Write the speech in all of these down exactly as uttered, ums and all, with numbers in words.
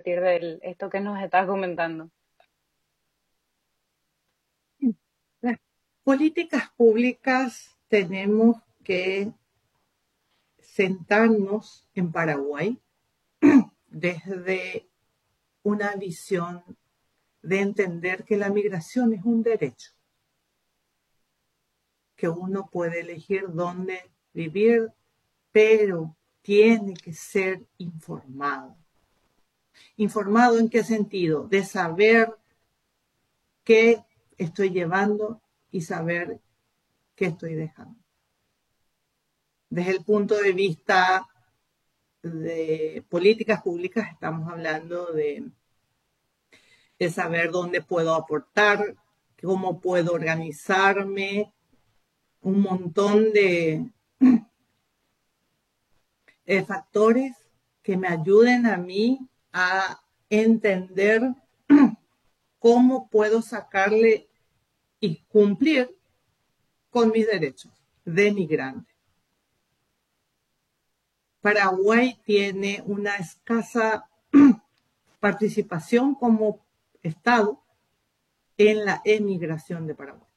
partir de esto que nos estás comentando. Las políticas públicas tenemos que sentarnos en Paraguay desde una visión de entender que la migración es un derecho, que uno puede elegir dónde vivir, pero tiene que ser informado. ¿Informado en qué sentido? De saber qué estoy llevando y saber qué estoy dejando. Desde el punto de vista de políticas públicas estamos hablando de, de saber dónde puedo aportar, cómo puedo organizarme, un montón de, de factores que me ayuden a mí a entender cómo puedo sacarle y cumplir con mis derechos de migrante. Paraguay tiene una escasa participación como Estado en la emigración de Paraguay.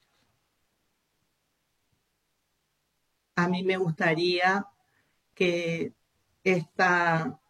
A mí me gustaría que esta,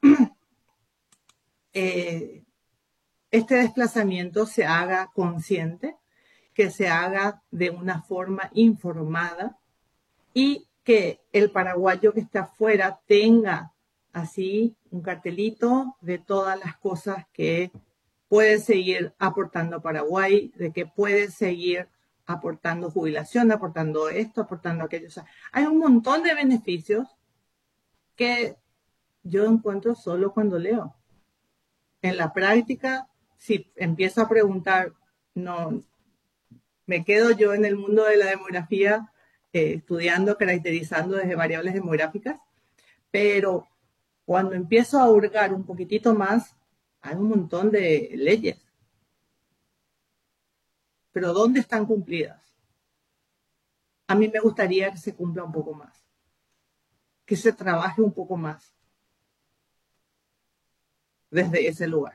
eh, este desplazamiento se haga consciente, que se haga de una forma informada y que el paraguayo que está afuera tenga así un cartelito de todas las cosas que puede seguir aportando a Paraguay, de que puede seguir aportando jubilación, aportando esto, aportando aquello. O sea, hay un montón de beneficios que yo encuentro solo cuando leo. En la práctica, si empiezo a preguntar, no, me quedo yo en el mundo de la demografía eh, estudiando, caracterizando desde variables demográficas, pero cuando empiezo a hurgar un poquitito más, hay un montón de leyes. Pero ¿dónde están cumplidas? A mí me gustaría que se cumpla un poco más, que se trabaje un poco más desde ese lugar,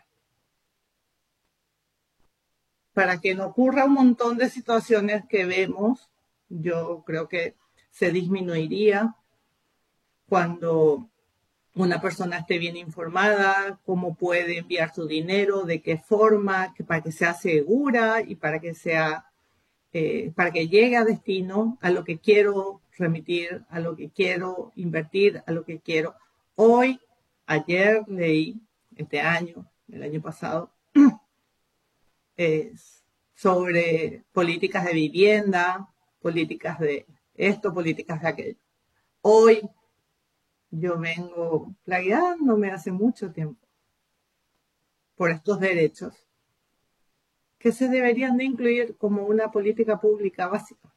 para que no ocurra un montón de situaciones que vemos. Yo creo que se disminuiría cuando una persona esté bien informada, cómo puede enviar su dinero, de qué forma, que para que sea segura y para que sea, eh, para que llegue a destino, a lo que quiero remitir, a lo que quiero invertir, a lo que quiero. Hoy, ayer leí, este año, el año pasado, eh, sobre políticas de vivienda, políticas de esto, políticas de aquello. Hoy yo vengo plagueándome hace mucho tiempo por estos derechos que se deberían de incluir como una política pública básica.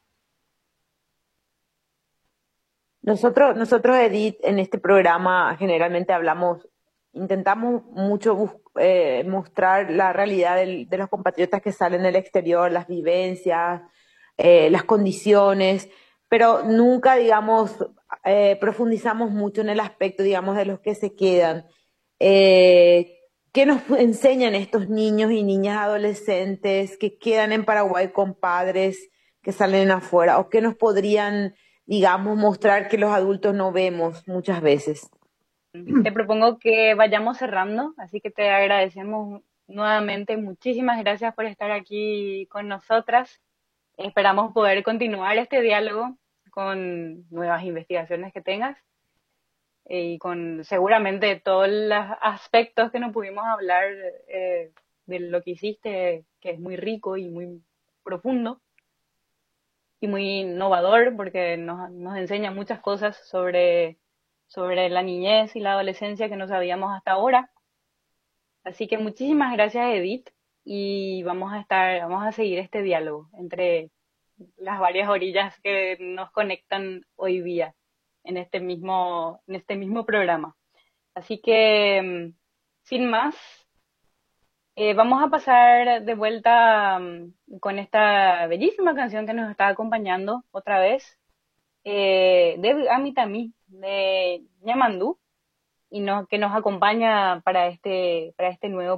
Nosotros, nosotros, Edith, en este programa generalmente hablamos, intentamos mucho bus- eh, mostrar la realidad del- de los compatriotas que salen del exterior, las vivencias, eh, las condiciones, pero nunca, digamos, eh, profundizamos mucho en el aspecto, digamos, de los que se quedan. Eh, ¿Qué nos enseñan estos niños y niñas adolescentes que quedan en Paraguay con padres que salen afuera? ¿O qué nos podrían, digamos, mostrar que los adultos no vemos muchas veces? Te propongo que vayamos cerrando, así que te agradecemos nuevamente. Muchísimas gracias por estar aquí con nosotras. Esperamos poder continuar este diálogo con nuevas investigaciones que tengas eh, y con seguramente todos los aspectos que no pudimos hablar eh, de lo que hiciste, que es muy rico y muy profundo y muy innovador porque nos, nos enseña muchas cosas sobre, sobre la niñez y la adolescencia que no sabíamos hasta ahora. Así que muchísimas gracias, Edith, y vamos a estar, vamos a seguir este diálogo entre las varias orillas que nos conectan hoy día en este mismo, en este mismo programa. Así que, mm, sin más, eh, vamos a pasar de vuelta mm, con esta bellísima canción que nos está acompañando otra vez, eh, de Amitami, de Ñamandú, y no, que nos acompaña para este, para este nuevo